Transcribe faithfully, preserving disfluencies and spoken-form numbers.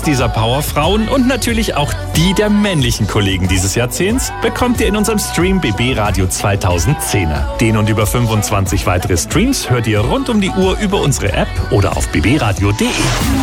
dieser Powerfrauen und natürlich auch die der männlichen Kollegen dieses Jahrzehnts bekommt ihr in unserem Stream B B Radio zweitausendzehner. Den und über fünfundzwanzig weitere Streams hört ihr rund um die Uhr über unsere App oder auf b b radio punkt d e.